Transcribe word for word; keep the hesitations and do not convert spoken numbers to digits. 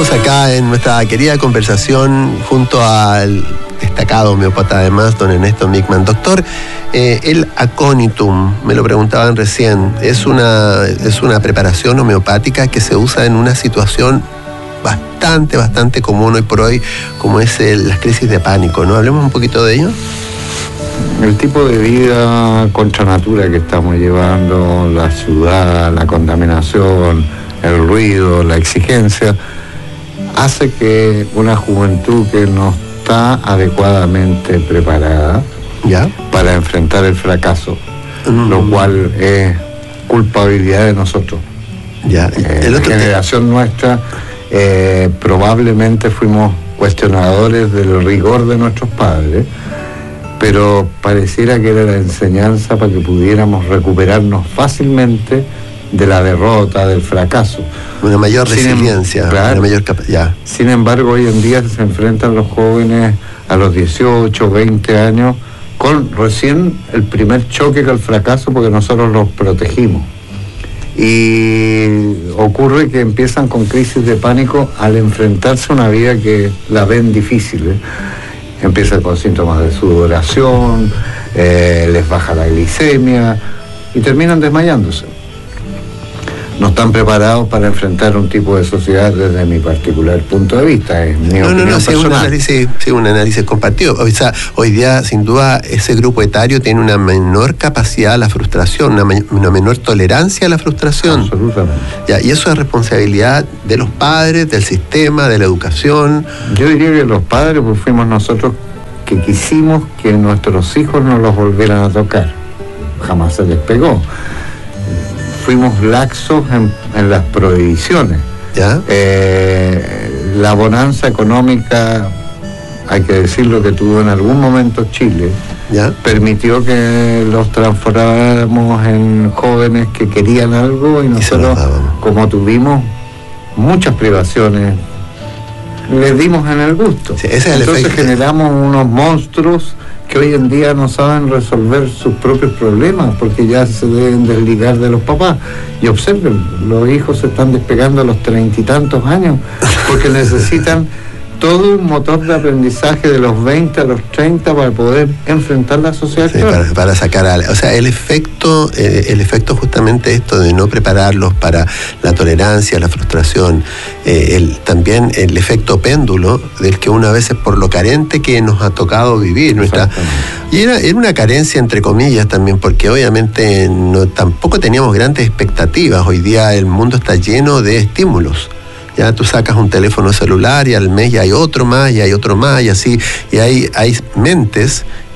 Estamos acá en nuestra querida conversación junto al destacado homeópata además, don Ernesto Mickman. Doctor, eh, el aconitum, me lo preguntaban recién, es una, es una preparación homeopática que se usa en una situación bastante, bastante común hoy por hoy, como es el, las crisis de pánico, ¿no? Hablemos un poquito de ello. El tipo de vida contra natura que estamos llevando, la ciudad, la contaminación, el ruido, la exigencia, hace que una juventud que no está adecuadamente preparada ¿Ya? para enfrentar el fracaso, mm. lo cual es culpabilidad de nosotros. Ya. Eh, el la otro generación te... nuestra eh, probablemente fuimos cuestionadores del rigor de nuestros padres, pero pareciera que era la enseñanza para que pudiéramos recuperarnos fácilmente de la derrota, del fracaso. Una mayor Sin resiliencia, em, claro, una mayor capacidad. Sin embargo, hoy en día se enfrentan los jóvenes a los dieciocho, veinte años con recién el primer choque con el fracaso porque nosotros los protegimos. Y ocurre que empiezan con crisis de pánico al enfrentarse a una vida que la ven difícil, ¿eh? Empiezan con síntomas de sudoración, eh, les baja la glicemia y terminan desmayándose. No están preparados para enfrentar un tipo de sociedad desde mi particular punto de vista, es mi no, opinión no, no, sí, personal. un análisis, sí, un análisis compartido. O sea, hoy día, sin duda, ese grupo etario tiene una menor capacidad a la frustración, una, una menor tolerancia a la frustración. Absolutamente. Ya, y eso es responsabilidad de los padres, del sistema, de la educación. Yo diría que los padres, pues fuimos nosotros que quisimos que nuestros hijos no los volvieran a tocar. Jamás se les pegó. Fuimos laxos en, en las prohibiciones. ¿Ya? Eh, la bonanza económica, hay que decirlo, que tuvo en algún momento Chile, ¿Ya? permitió que los transformáramos en jóvenes que querían algo y nosotros, y como tuvimos muchas privaciones, les dimos en el gusto. Sí, ese es el Entonces efecto. generamos unos monstruos que hoy en día no saben resolver sus propios problemas porque ya se deben desligar de los papás. Y observen, los hijos se están despegando a los treinta y tantos años porque necesitan todo un motor de aprendizaje de los veinte a los treinta para poder enfrentar la sociedad Sí, actual. para, para sacar a, o sea, el efecto, eh, el efecto justamente esto de no prepararlos para la tolerancia, la frustración, eh, el, también el efecto péndulo del que una vez es por lo carente que nos ha tocado vivir. Nuestra, y era, era una carencia entre comillas también, porque obviamente no, tampoco teníamos grandes expectativas. Hoy día el mundo está lleno de estímulos. Ya tú sacas un teléfono celular y al mes ya hay otro más, y hay otro más, y así, y hay, hay mentes